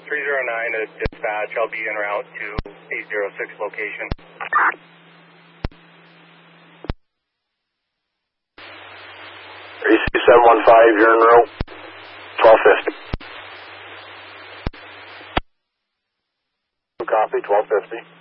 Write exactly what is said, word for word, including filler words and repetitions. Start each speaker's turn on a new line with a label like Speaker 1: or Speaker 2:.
Speaker 1: three zero nine to dispatch. I'll be en route to eight zero six location.
Speaker 2: E C seven one five, you're en route. twelve fifty. Copy, twelve fifty.